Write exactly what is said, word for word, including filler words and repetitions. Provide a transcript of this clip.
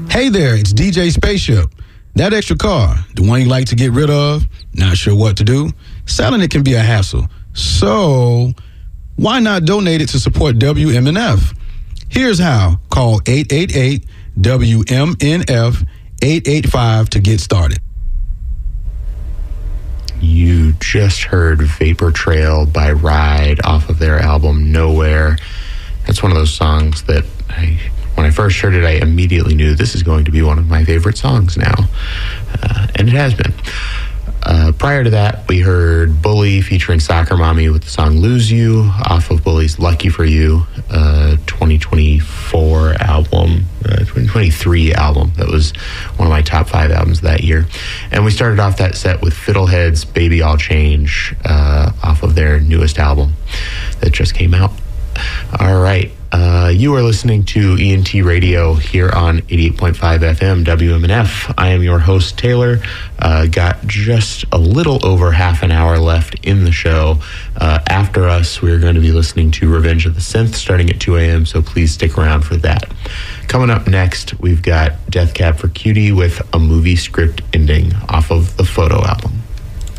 Hey there, it's D J Spaceship. That extra car, the one you like to get rid of, not sure what to do? Selling it can be a hassle. So why not donate it to support W M N F? Here's how. Call eight eight eight W M N F eight eight five to get started. You just heard Vapor Trail by Ride off of their album Nowhere. That's one of those songs that I, when I first heard it, I immediately knew this is going to be one of my favorite songs now. Uh, and it has been. Uh, prior to that, we heard Bully featuring Soccer Mommy with the song Lose You off of Bully's Lucky For You uh, twenty twenty-four album, uh, twenty twenty-three album. That was one of my top five albums that year. And we started off that set with Fiddlehead's Baby I'll Change uh, off of their newest album that just came out. All right. Uh, you are listening to E N T Radio here on eighty-eight point five F M W M N F. I am your host, Taylor. Uh, got just a little over half an hour left in the show. Uh, after us, we're going to be listening to Revenge of the Synth starting at two a.m., so please stick around for that. Coming up next, we've got Death Cab for Cutie with a movie script ending off of the Photo album.